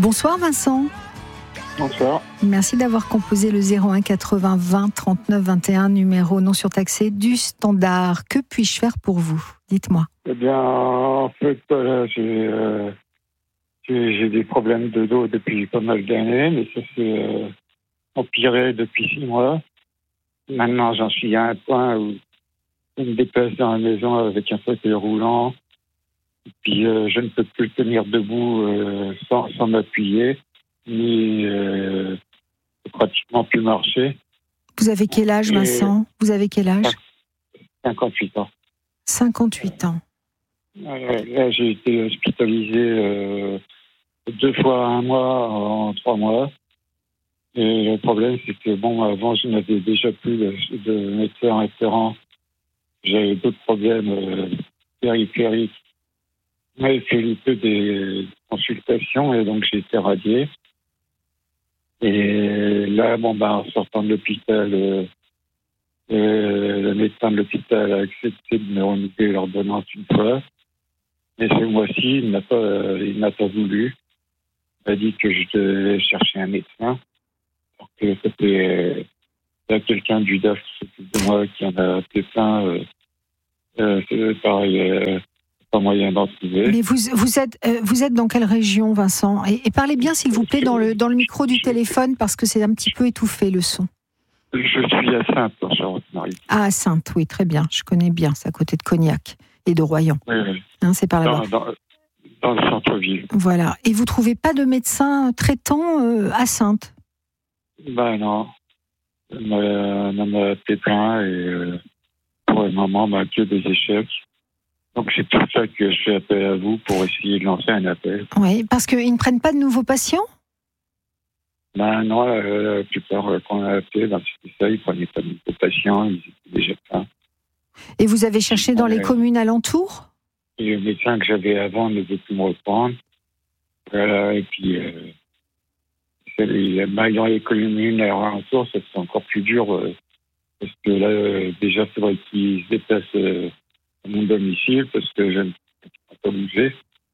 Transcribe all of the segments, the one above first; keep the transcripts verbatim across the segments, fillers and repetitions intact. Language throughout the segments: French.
Bonsoir Vincent. Bonsoir. Merci d'avoir composé le zéro un quatre-vingts vingt trente-neuf vingt et un, numéro non surtaxé du standard. Que puis-je faire pour vous? Dites-moi. Eh bien, en fait, voilà, j'ai, euh, j'ai, j'ai des problèmes de dos depuis pas mal d'années, mais ça s'est euh, empiré depuis six mois. Maintenant, j'en suis à un point où je me déplace dans la maison avec un fauteuil roulant. Et puis, euh, je ne peux plus tenir debout euh, sans, sans m'appuyer, ni euh, pratiquement plus marcher. Vous avez quel âge, Et Vincent? Vous avez quel âge? cinquante-huit ans. cinquante-huit ans. Euh, là, j'ai été hospitalisé euh, deux fois un mois en trois mois. Et le problème, c'est que, bon, avant, je n'avais déjà plus de, de médecin référent. J'avais d'autres problèmes euh, périphériques. Mais il fait peu des consultations et donc j'ai été radié. Et là, bon, ben, en sortant de l'hôpital, euh, euh, le médecin de l'hôpital a accepté de me renouveler l'ordonnance une fois. Mais ce mois-ci, il n'a pas, euh, il n'a pas voulu. Il a dit que je devais chercher un médecin. Alors que c'était euh, quelqu'un du D A F qui s'occupe de moi, qui en a fait plein. Euh, euh, c'est pareil, euh, pas moyen d'en trouver. Mais vous, vous, êtes, euh, vous êtes dans quelle région, Vincent? et, et parlez bien, s'il vous plaît, dans le, dans le micro du téléphone, parce que c'est un petit peu étouffé, le son. Je suis à Saintes, en Charente-Maritime. Ah, à Saintes, oui, très bien. Je connais bien, c'est à côté de Cognac et de Royan. Oui, oui. Hein, c'est par là-bas. Dans, dans, dans le centre-ville. Voilà. Et vous trouvez pas de médecin traitant euh, à Saintes? Ben non. On m'a appelé plein et euh, pour le moment, ben, que des échecs. Donc c'est pour ça que je fais appel à vous pour essayer de lancer un appel. Oui, parce qu'ils ne prennent pas de nouveaux patients? Ben non, euh, la plupart euh, qu'on a appelé, ben, c'était ça, ils prenaient pas de nouveaux patients, ils étaient déjà pleins. Et vous avez cherché dans les communes alentours? Et le médecin que j'avais avant ne veut plus me reprendre. Voilà, et puis euh, c'est les, ben, dans les communes alentours, c'est encore plus dur euh, parce que là, euh, déjà, c'est vrai qu'ils se déplacent euh, à mon domicile parce que je ne peux pas bouger.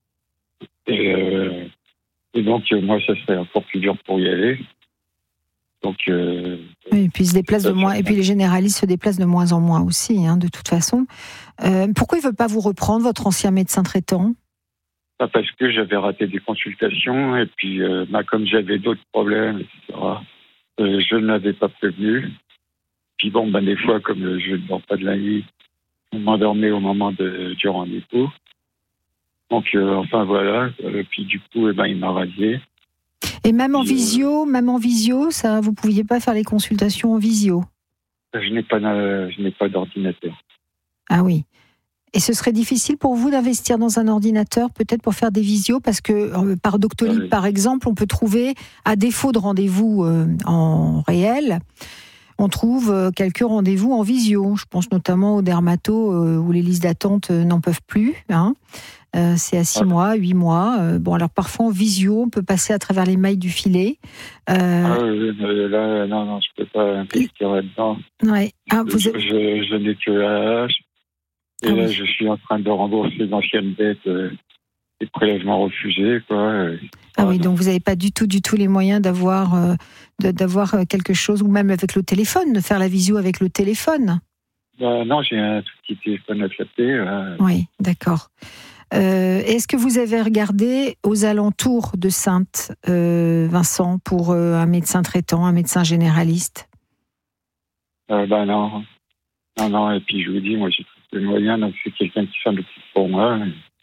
Et, euh, et donc, euh, moi, ça serait encore plus dur pour y aller. Donc, euh, oui, et puis ils se déplacent de moins, et puis les généralistes se déplacent de moins en moins aussi, hein, de toute façon. Euh, pourquoi il ne veut pas vous reprendre, votre ancien médecin traitant? Pas parce que j'avais raté des consultations, et puis, euh, bah, comme j'avais d'autres problèmes, et cetera, euh, je ne l'avais pas prévenu. Puis bon, ben, des fois, comme euh, je ne dors pas de la nuit, on m'endormait au moment de, du rendez-vous. Donc, euh, enfin, voilà. Euh, puis du coup, eh ben, il m'a radié. Et même en puis, visio, euh, même en visio, ça, vous ne pouviez pas faire les consultations en visio? Je n'ai pas, euh, je n'ai pas d'ordinateur. Ah oui. Et ce serait difficile pour vous d'investir dans un ordinateur, peut-être pour faire des visios, parce que euh, par Doctolib, oui. par exemple, on peut trouver, à défaut de rendez-vous euh, en réel, on trouve euh, quelques rendez-vous en visio. Je pense notamment aux dermatos euh, où les listes d'attente euh, n'en peuvent plus. Hein. Euh, c'est à six ah. mois, huit mois. Euh, bon, alors parfois en visio, on peut passer à travers les mailles du filet. Euh... Ah oui, mais là, non, non, je ne peux pas investir là-dedans. Ouais. Ah, vous je, êtes... je, je n'ai que la hache. Et ah, là, oui. je suis en train de rembourser d'anciennes dettes euh, et prélèvements refusés, quoi. Ah oui, donc vous n'avez pas du tout, du tout les moyens d'avoir, euh, de, d'avoir quelque chose, ou même avec le téléphone, de faire la visio avec le téléphone. Bah, non, j'ai un tout petit téléphone à clapper. Là. Oui, d'accord. Euh, est-ce que vous avez regardé aux alentours de Saintes, euh, Vincent, pour euh, un médecin traitant, un médecin généraliste? euh, Bah non. Non, non, et puis je vous dis, moi j'ai tous les moyens, donc c'est quelqu'un qui fait le plus pour moi.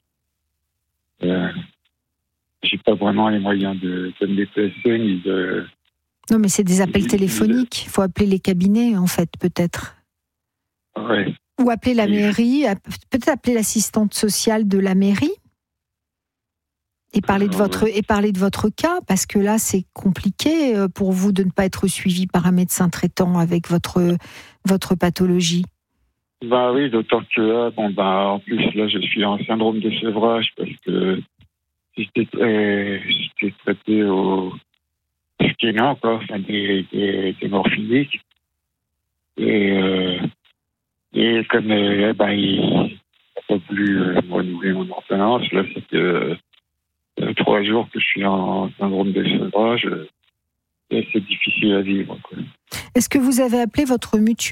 Euh, j'ai pas vraiment les moyens de, de me déplacer, ni de... Non, mais c'est des appels téléphoniques. Il faut appeler les cabinets, en fait, peut-être. Ouais. Ou appeler la mairie, peut-être appeler l'assistante sociale de la mairie et parler de votre, et parler de votre cas, parce que là, c'est compliqué pour vous de ne pas être suivi par un médecin traitant avec votre, votre pathologie. Bah oui, d'autant que là, bon, bah, en plus, là, je suis en syndrome de sévrage parce que j'étais, euh, j'étais traité au scanner, quoi, enfin, des, des, des morphiniques. Et, euh, et comme, euh, ben, il n'a pas voulu euh, renouveler mon ordonnance, là, c'était euh, trois trois jours que je suis en syndrome de sevrage. Et c'est difficile à vivre, quoi. Est-ce que vous avez appelé votre mutuelle ?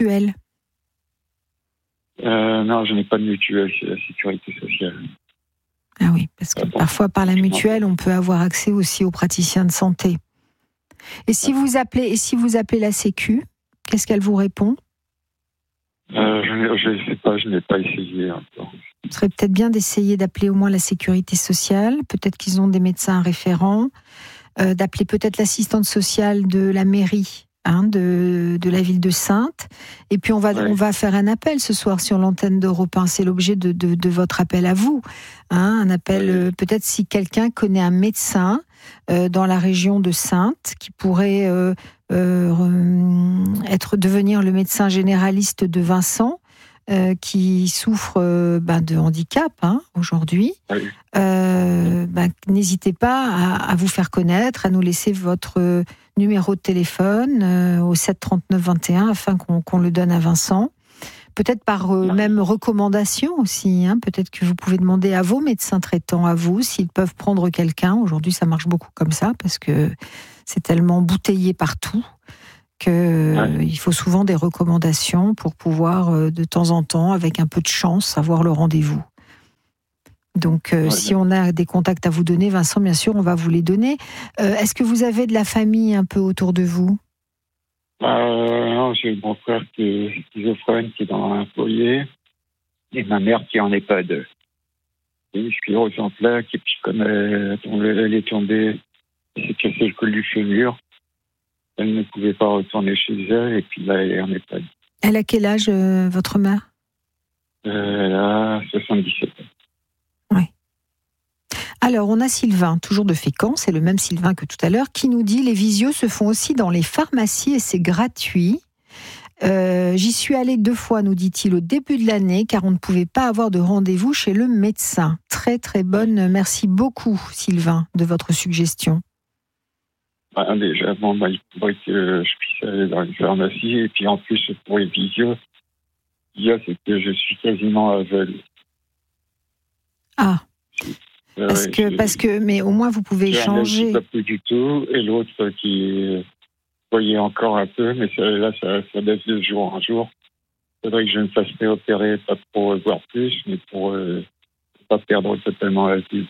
euh, Non, je n'ai pas de mutuelle, c'est la sécurité sociale. Ah oui, parce que Attends. parfois par la mutuelle, on peut avoir accès aussi aux praticiens de santé. Et si vous appelez, et si vous appelez la Sécu, qu'est-ce qu'elle vous répond ? euh, Je ne sais pas, je n'ai pas essayé encore. Ce serait peut-être bien d'essayer d'appeler au moins la sécurité sociale. Peut-être qu'ils ont des médecins référents. Euh, d'appeler peut-être l'assistante sociale de la mairie, hein, de, de la ville de Saintes. Et puis on va, ouais. on va faire un appel ce soir sur l'antenne d'Europe un. C'est l'objet de, de, de votre appel à vous. Hein, un appel, ouais. euh, peut-être si quelqu'un connaît un médecin euh, dans la région de Saintes qui pourrait euh, euh, être, devenir le médecin généraliste de Vincent. Euh, qui souffre euh, ben, de handicap hein, aujourd'hui, oui. euh, ben, n'hésitez pas à, à vous faire connaître, à nous laisser votre euh, numéro de téléphone euh, au sept trente-neuf vingt et un afin qu'on, qu'on le donne à Vincent. Peut-être par euh, même recommandation aussi. Hein, peut-être que vous pouvez demander à vos médecins traitants, à vous, s'ils peuvent prendre quelqu'un. Aujourd'hui, ça marche beaucoup comme ça parce que c'est tellement bouteillé partout. Qu'il ouais. faut souvent des recommandations pour pouvoir, euh, de temps en temps, avec un peu de chance, avoir le rendez-vous. Donc, euh, ouais, si on a des contacts à vous donner, Vincent, bien sûr, on va vous les donner. Euh, est-ce que vous avez de la famille un peu autour de vous ? euh, Non, j'ai mon frère qui est schizophrène, qui est dans un foyer, et ma mère qui en est pas de. Une sclérose en plaques, et puis comme elle, elle est tombée, elle s'est cassé le col du fémur. Elle ne pouvait pas retourner chez elle, et puis là, elle est en EHPAD. Elle a quel âge, euh, votre mère ? euh, Elle a soixante-dix-sept ans. Oui. Alors, on a Sylvain, toujours de Fécamp, c'est le même Sylvain que tout à l'heure, qui nous dit « Les visios se font aussi dans les pharmacies et c'est gratuit. Euh, j'y suis allé deux fois, nous dit-il, au début de l'année, car on ne pouvait pas avoir de rendez-vous chez le médecin. » Très, très bonne. Merci beaucoup, Sylvain, de votre suggestion. Ah, déjà, bon, bah, il faudrait que je puisse aller dans une pharmacie. Et puis en plus, pour les visios, il y a, c'est que je suis quasiment aveugle. Ah. Euh, parce, ouais, que, parce que, mais au moins vous pouvez échanger. Pas plus du tout. Et l'autre qui voyait encore un peu, mais ça, là, ça, ça baisse de jour en jour. Il faudrait que je me fasse réopérer, pas pour voir plus, mais pour ne euh, pas perdre totalement la vue.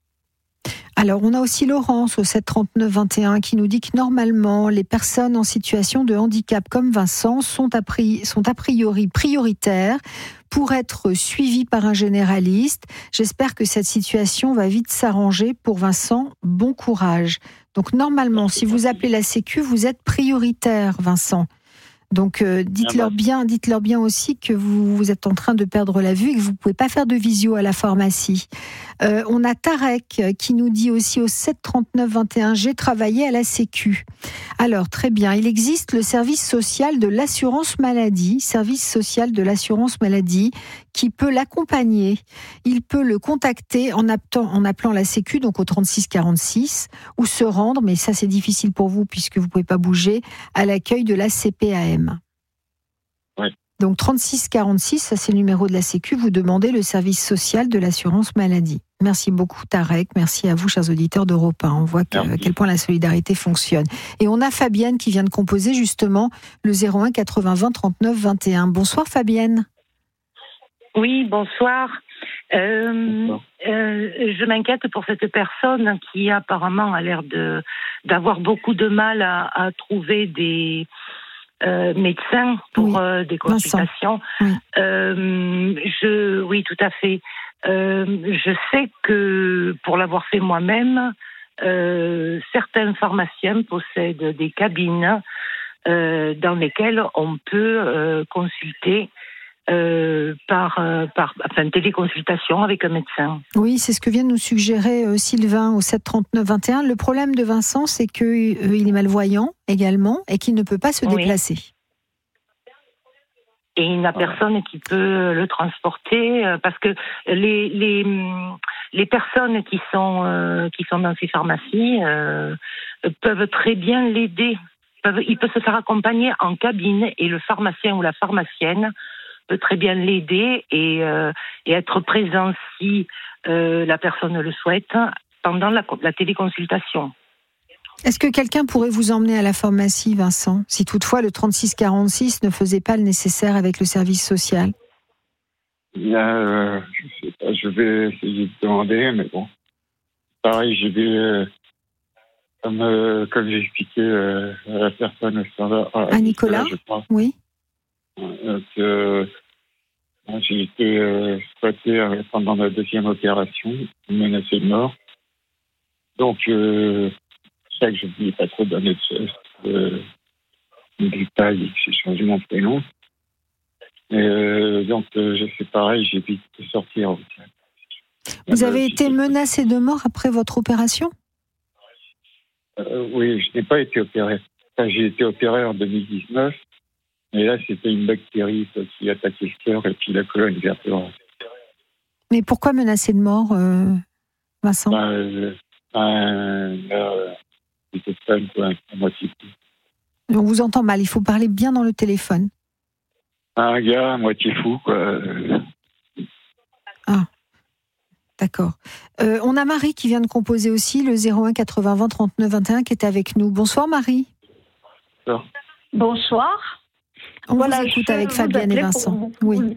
Alors, on a aussi Laurence au sept trente-neuf vingt et un qui nous dit que normalement, les personnes en situation de handicap comme Vincent sont a, pri- sont a priori prioritaires pour être suivies par un généraliste. J'espère que cette situation va vite s'arranger pour Vincent. Bon courage. Donc, normalement, si vous appelez la Sécu, vous êtes prioritaire, Vincent. Donc, euh, dites-leur bien, dites-leur bien aussi que vous, vous êtes en train de perdre la vue et que vous ne pouvez pas faire de visio à la pharmacie. Euh, on a Tarek qui nous dit aussi au sept trente-neuf vingt et un, j'ai travaillé à la Sécu. Alors, très bien, il existe le service social de l'assurance maladie, service social de l'assurance maladie, qui peut l'accompagner. Il peut le contacter en appelant, en appelant la Sécu, donc au trente-six quarante-six, ou se rendre, mais ça c'est difficile pour vous puisque vous ne pouvez pas bouger, à l'accueil de la C P A M. Ouais. Donc trente-six quarante-six, ça c'est le numéro de la Sécu, vous demandez le service social de l'assurance maladie. Merci beaucoup Tarek, merci à vous chers auditeurs d'Europe un. On voit que, à quel point la solidarité fonctionne. Et on a Fabienne qui vient de composer justement le zéro un quatre-vingts vingt trente-neuf vingt et un. Bonsoir Fabienne. Oui, bonsoir. Euh, euh, je m'inquiète pour cette personne qui apparemment a l'air de d'avoir beaucoup de mal à, à trouver des euh, médecins pour oui. euh, des consultations. Oui. Euh, je, oui, tout à fait. Euh, je sais que pour l'avoir fait moi-même, euh, certains pharmaciens possèdent des cabines euh, dans lesquelles on peut euh, consulter. Euh, par, euh, par enfin, téléconsultation avec un médecin. Oui, c'est ce que vient de nous suggérer euh, Sylvain au sept trente-neuf vingt et un. Le problème de Vincent, c'est qu'il euh, est malvoyant également et qu'il ne peut pas se oui. déplacer. Et il n'a personne qui peut le transporter euh, parce que les, les, les personnes qui sont, euh, qui sont dans ces pharmacies euh, peuvent très bien l'aider. Peuvent, il peut se faire accompagner en cabine et le pharmacien ou la pharmacienne peut très bien l'aider et, euh, et être présent si euh, la personne le souhaite pendant la, la téléconsultation. Est-ce que quelqu'un pourrait vous emmener à la pharmacie, Vincent, si toutefois le trente-six quarante-six ne faisait pas le nécessaire avec le service social? euh, Je sais pas, je vais essayer de demander, mais bon. Pareil, j'ai vu, euh, comme, euh, comme j'ai expliqué euh, à la personne au standard. À, à Nicolas, je crois. Oui. Donc, euh, j'ai été euh, squatté euh, pendant ma deuxième opération, menacé de mort. Donc, euh, c'est ça que je ne voulais pas trop donner de euh, détails et que j'ai changé mon prénom. Et euh, donc, euh, je fais pareil, j'ai vite de sortir. Vous avez été menacé de mort après votre opération? euh, Oui, je n'ai pas été opéré. Enfin, j'ai été opéré en deux mille dix-neuf, mais là, c'était une bactérie qui attaquait le cœur et puis la colonne vertébrale. Mais pourquoi menacé de mort, euh, Vincent? Ben, euh, ben, là, euh, c'était pas une fois à moitié fou. On vous entend mal, il faut parler bien dans le téléphone. Un gars à moitié fou, quoi. Ah, d'accord. Euh, on a Marie qui vient de composer aussi, le zéro un quatre-vingts vingt trente-neuf vingt et un, qui est avec nous. Bonsoir Marie. Bonsoir. Bonsoir. On voilà, vous écoute avec Fabienne et Vincent. Vous, oui.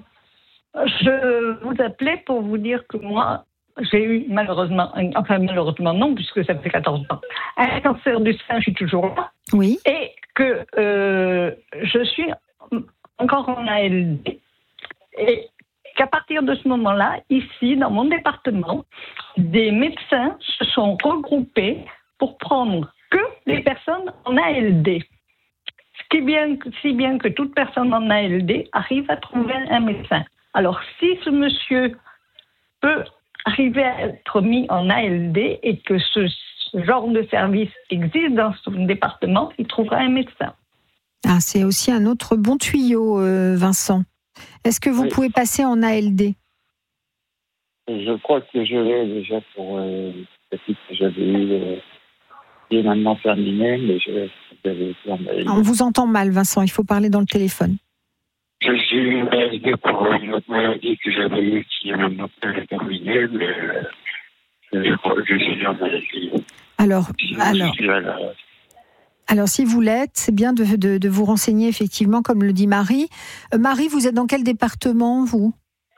Je vous appelais pour vous dire que moi, j'ai eu malheureusement, enfin malheureusement non, puisque ça fait quatorze ans, un cancer du sein, je suis toujours là. Oui. Et que euh, je suis encore en A L D. Et qu'à partir de ce moment-là, ici, dans mon département, des médecins se sont regroupés pour prendre que les personnes en A L D. Ce qui est bien, si bien que toute personne en A L D arrive à trouver un médecin. Alors, si ce monsieur peut arriver à être mis en A L D et que ce, ce genre de service existe dans son département, il trouvera un médecin. Ah, c'est aussi un autre bon tuyau, euh, Vincent. Est-ce que vous oui. pouvez passer en A L D? Je crois que je l'ai déjà pour euh, le titre que j'avais eu, euh, qui est maintenant terminé, mais je j'avais été en A L D. On vous entend mal, Vincent, il faut parler dans le téléphone. Je suis une A L D pour une autre maladie que j'avais eue, qui est maintenant terminée, mais euh, je crois que je suis en A L D. Alors, alors... Alors, si vous l'êtes, c'est bien de, de, de vous renseigner, effectivement, comme le dit Marie. Euh, Marie, vous êtes dans quel département, vous?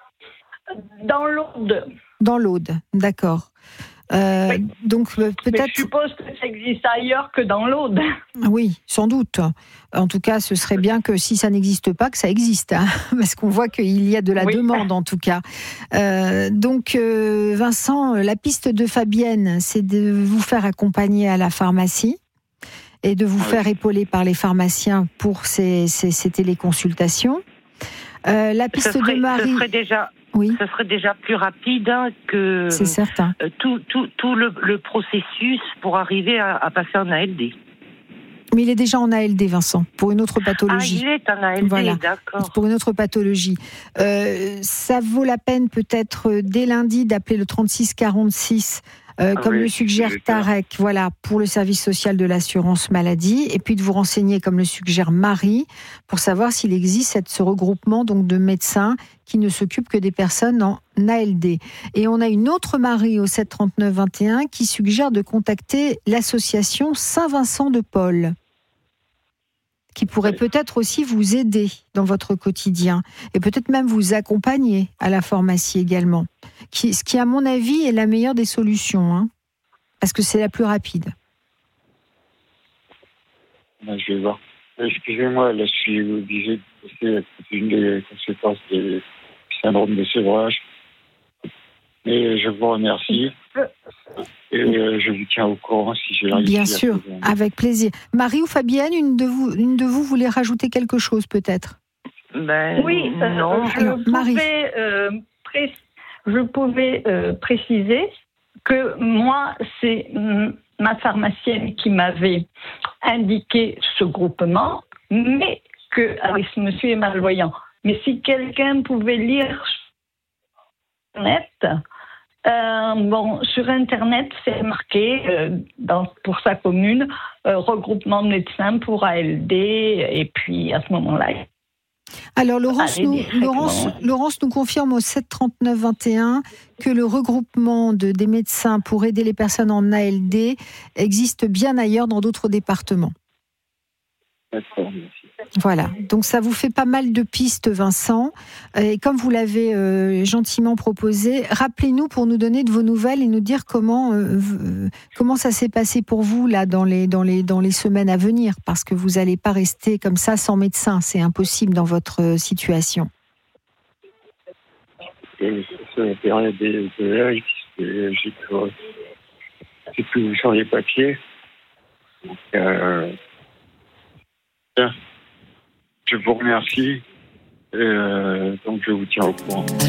Dans l'Aude. Dans l'Aude, d'accord. Euh, oui. Donc, euh, peut-être... Mais je suppose que ça existe ailleurs que dans l'Aude. Oui, sans doute. En tout cas, ce serait bien que si ça n'existe pas, que ça existe. Hein, parce qu'on voit qu'il y a de la oui. demande, en tout cas. Euh, donc, euh, Vincent, la piste de Fabienne, c'est de vous faire accompagner à la pharmacie et de vous oui. faire épauler par les pharmaciens pour ces, ces, ces téléconsultations. Euh, la piste serait, de Marie... Ce serait déjà, oui. ce serait déjà plus rapide hein, que c'est certain. Euh, tout, tout, tout le, le processus pour arriver à, à passer en A L D. Mais il est déjà en A L D, Vincent, pour une autre pathologie. Ah, il est en A L D, voilà. D'accord. Pour une autre pathologie. Euh, ça vaut la peine peut-être dès lundi d'appeler le trente-six quarante-six Euh, ah comme oui, le suggère Tarek, voilà, pour le service social de l'assurance maladie, et puis de vous renseigner, comme le suggère Marie, pour savoir s'il existe cette, ce regroupement donc de médecins qui ne s'occupent que des personnes en A L D. Et on a une autre Marie au sept trente-neuf vingt et un qui suggère de contacter l'association Saint-Vincent de Paul, qui pourrait oui. peut-être aussi vous aider dans votre quotidien et peut-être même vous accompagner à la pharmacie également. Qui, ce qui, à mon avis, est la meilleure des solutions, hein, parce que c'est la plus rapide. Ben, je vais voir. Excusez-moi, là, je suis obligé de passer une des conséquences du syndrome de sevrage. Mais je vous remercie. Et euh, je vous tiens au courant si j'ai réussi. Bien sûr, à avec plaisir. Marie ou Fabienne, une de vous, une de vous voulait rajouter quelque chose, peut-être? Ben, oui, euh, non. Je Alors, Marie. Pouvais, euh, pré- je pouvais euh, préciser que moi, c'est m- ma pharmacienne qui m'avait indiqué ce groupement, mais que, ah oui, ce monsieur est malvoyant. Mais si quelqu'un pouvait lire sur Internet, euh, bon, sur Internet, c'est marqué euh, dans, pour sa commune, euh, regroupement de médecins pour A L D, et puis à ce moment-là, Alors Laurence, nous, Laurence, Laurence nous confirme au sept trente-neuf vingt et un que le regroupement de, des médecins pour aider les personnes en A L D existe bien ailleurs dans d'autres départements. D'accord, merci. Voilà, donc ça vous fait pas mal de pistes, Vincent. Et comme vous l'avez euh, gentiment proposé, rappelez-nous pour nous donner de vos nouvelles et nous dire comment euh, comment ça s'est passé pour vous là dans les dans les dans les semaines à venir, parce que vous n'allez pas rester comme ça sans médecin, c'est impossible dans votre situation. Et c'est la période des œils, j'ai plus, j'ai plus sur les papiers. Donc, euh, je vous remercie. Euh, donc je vous tiens au courant.